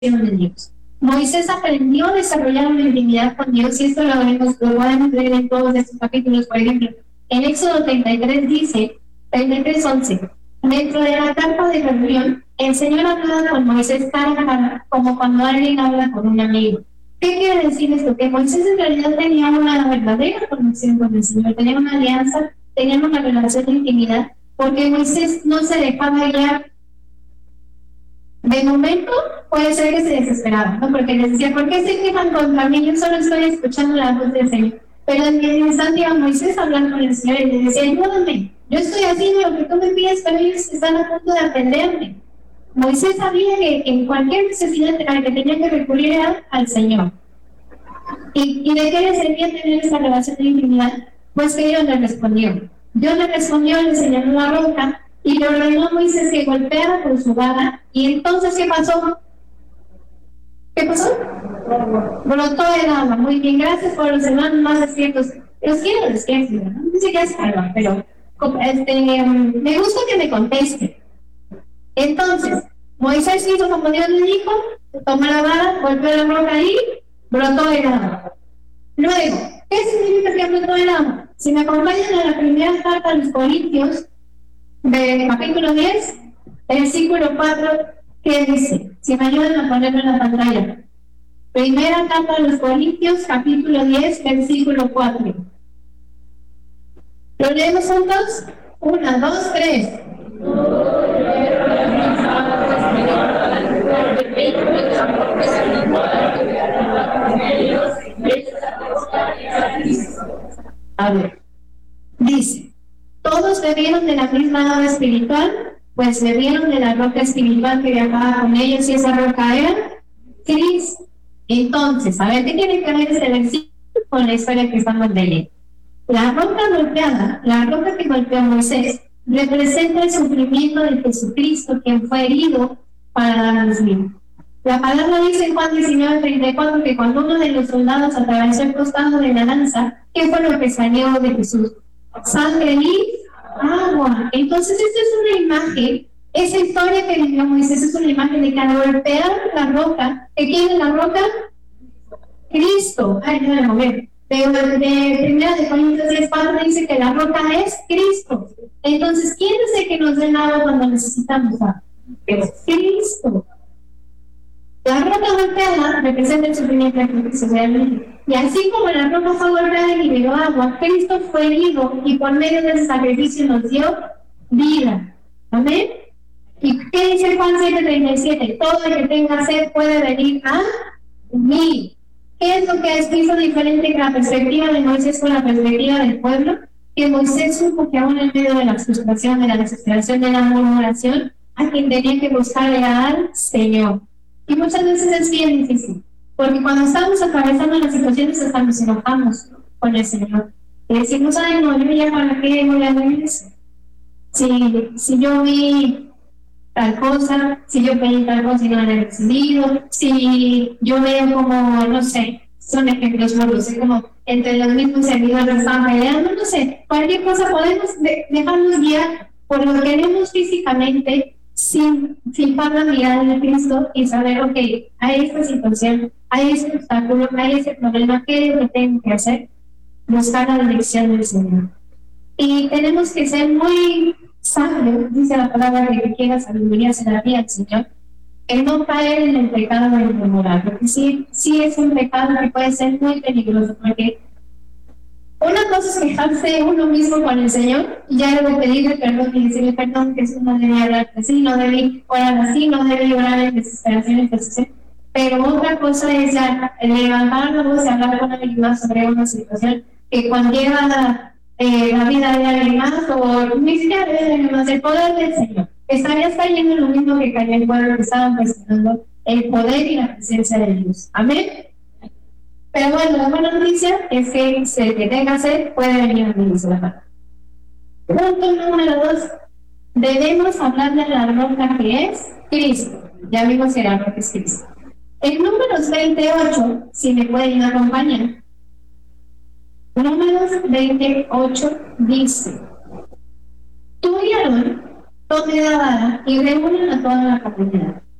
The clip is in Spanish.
de Dios. Moisés aprendió a desarrollar una intimidad con Dios, y esto lo podemos leer en todos estos capítulos. Por ejemplo, en Éxodo 33 dice, 33:11, dentro de la carpa de reunión, el Señor hablaba con Moisés cara a cara, como cuando alguien habla con un amigo. ¿Qué quiere decir esto? Que Moisés en realidad tenía una verdadera conexión con el Señor, tenía una alianza, tenía una relación de intimidad, porque Moisés no se dejaba guiar. De momento puede ser que se desesperaba, ¿no? Porque les decía, ¿por qué se quejan contra mí? Yo solo estoy escuchando la voz del Señor. Pero en el instante a Moisés hablando con el Señor y le decía, ayúdame, yo estoy haciendo lo que tú me pides, pero ellos están a punto de aprenderme. Moisés sabía que en cualquier necesidad al que tenía que recurrir era al Señor. ¿Y de qué le servía tener esa relación de intimidad? Pues que Dios le respondió. Dios le respondió, le señaló la roca y le ordenó a Moisés que golpeara con su vara. ¿Y entonces qué pasó? ¿Qué pasó? Brotó el agua. Muy bien, gracias por los hermanos más despiertos. Los quiero despiertos, ¿no? No sé qué es algo, pero me gusta que me conteste. Entonces, Moisés hizo como Dios le dijo, tomó la vara, golpeó la roca y brotó el agua. Luego, ¿qué significa que brotó el agua? Si me acompañan a la primera carta a los Corintios, del capítulo 10, versículo 4, ¿qué dice? Si me ayudan a ponerlo en la pantalla. Primera carta a los Corintios, capítulo 10, versículo 4. ¿Lo leemos juntos? 1, 2, 3. A ver, dice, todos bebieron de la misma agua espiritual, pues bebieron de la roca espiritual que viajaba con ellos, y esa roca era Cristo. Entonces, a ver, ¿qué tiene que ver este versículo con la historia que estamos leyendo? La roca golpeada, la roca que golpeó a Moisés, representa el sufrimiento de Jesucristo, quien fue herido para darnos vida. La palabra dice en Juan 19:34 que cuando uno de los soldados atravesó el costado de la lanza, ¿qué fue lo que salió de Jesús? Sangre y agua. Entonces, esta es una imagen, esa historia que vivió Moisés es una imagen de que al golpear la roca, ¿qué quiere la roca? Cristo. Ay, no, a ver. De primera de Corintios 10:4 dice que la roca es Cristo. Entonces, ¿quién es el que nos da agua cuando necesitamos agua? Es Cristo. La roca golpeada representa el sufrimiento de Cristo realmente. Y así como la roca fue golpeada y liberó agua, Cristo fue herido y por medio del sacrificio nos dio vida. ¿Amén? ¿Y qué dice Juan 7:37? Todo el que tenga sed puede venir a mí. ¿Qué es lo que hizo diferente que la perspectiva de Moisés con la perspectiva del pueblo? Que Moisés supo que aún en medio de la frustración, de la desesperación, de la murmuración, a quien tenía que buscar era al Señor. Y muchas veces es bien difícil, porque cuando estamos atravesando las situaciones hasta nos enojamos con el Señor. Y decimos, ay no, yo ya para qué voy a ver eso. Si yo vi tal cosa, si yo pedí tal cosa y no la he recibido, si yo veo como, no sé, son ejemplos burdos, es como entre los mismos servidores están peleando, no sé, cualquier cosa podemos dejarnos guiar por lo que queremos físicamente, sin fijar la mirada de Cristo y saber, ok, hay esta situación, hay este obstáculo, hay ese problema, ¿qué es lo que tengo que hacer? Buscar la dirección del Señor. Y tenemos que ser muy sabios, dice la palabra, de que quiera sabiduría se la al Señor, el no caer en el pecado de la moral, porque sí es un pecado que puede ser muy peligroso, porque una cosa es quejarse uno mismo con el Señor y ya luego pedirle perdón y decirle perdón, que eso no debía hablar así, no debí orar así, no debí orar en desesperación, pero otra cosa es ya levantar la voz y hablar con alguien más sobre una situación que conlleva la vida de alguien más, o ni siquiera de alguien más, el poder del Señor. Estarías cayendo en lo mismo que cayó el pueblo que estaban cuestionando el poder y la presencia de Dios. Amén. Pero bueno, la buena noticia es que el que tenga sed puede venir a mí, dice la palabra. Punto número 2. Debemos hablar de la roca que es Cristo. Ya vimos que la roca es Cristo. En Números 28, si me pueden acompañar. Números 28 dice: tú y Aarón tomen la vara y reúnan a toda la comunidad.